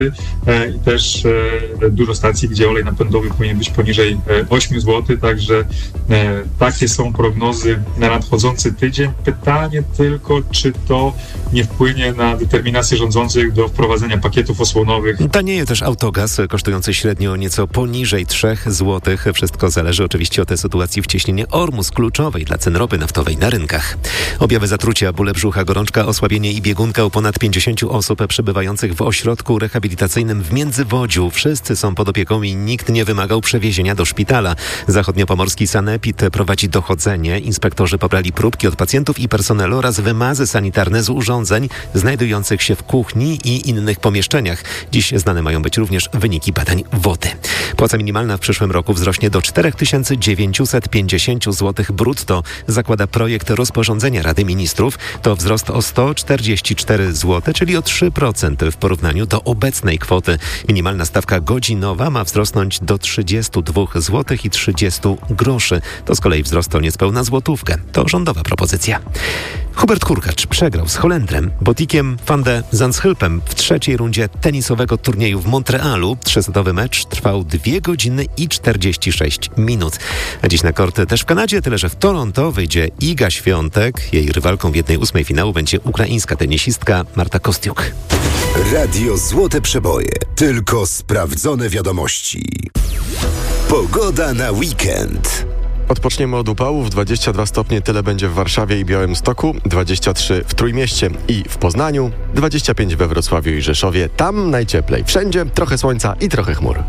i też dużo stacji, gdzie olej napędowy powinien być poniżej 8 zł, także takie są prognozy na nadchodzący tydzień. Pytanie tylko, czy to nie wpłynie na determinację rządzących do wprowadzenia pakietów osłonowych. Tanieje też autogaz, kosztujący średnio nieco poniżej 3 zł. Wszystko zależy oczywiście od tej sytuacji w cieśninie Ormus, kluczowej dla cen ropy naftowej na rynkach. Objawy zatrucia, bóle brzucha, gorączka, osłabienie i biegunka u ponad 50 osób przebywających w ośrodku rehabilitacyjnym w Międzywodziu. Wszyscy są pod opieką i nikt nie wymagał przewiezienia do szpitala. Zachodniopomorski sanepid prowadzi dochodzenie. Inspektorzy pobrali próbki od pacjentów i personelu oraz wymazy sanitarne z urządzeń znajdujących się w kuchni i innych pomieszczeniach. Dziś znane mają być również wyniki badań wody. Płaca minimalna w przyszłym roku wzrośnie do 4950 zł brutto. Zakłada projekt rozporządzenia Rady Ministrów. To wzrost o 144 zł, czyli o 3% w porównaniu do obecnej kwoty. Minimalna stawka godzinowa ma wzrosnąć do 32 zł i 30 groszy. To z kolei wzrost o niespełna złotówkę. To rządowa propozycja. Hubert Hurkacz przegrał z Holendrem Botikiem van de Zandschulpem w trzeciej rundzie tenisowego turnieju w Montrealu. Trzysetowy mecz trwał 2 godziny i 46 minut. A dziś na korty też w Kanadzie, tyle że w Toronto wyjdzie Iga Świątek. Jej rywalką w 1/8 finału będzie ukraińska tenisistka Marta Kostiuk. Radio Złote Przeboje. Tylko sprawdzone wiadomości. Pogoda na weekend. Odpoczniemy od upałów. 22 stopnie tyle będzie w Warszawie i Białymstoku, 23 w Trójmieście i w Poznaniu, 25 we Wrocławiu i Rzeszowie. Tam najcieplej. Wszędzie trochę słońca i trochę chmur.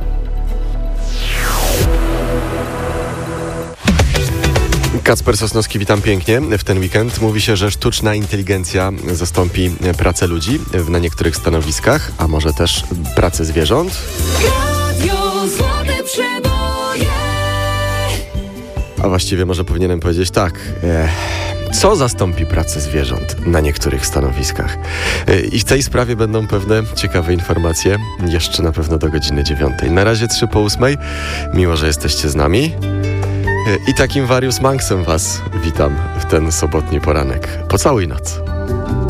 Kacper Sosnowski, witam pięknie. W ten weekend mówi się, że sztuczna inteligencja zastąpi pracę ludzi na niektórych stanowiskach, a może też pracę zwierząt. Radio Złote Przeboje. A właściwie może powinienem powiedzieć tak. Co zastąpi pracę zwierząt na niektórych stanowiskach? I w tej sprawie będą pewne ciekawe informacje jeszcze na pewno do godziny 9. Na razie 7:03. Miło, że jesteście z nami. I takim Warius Manxem was witam w ten sobotni poranek. Pocałuj noc.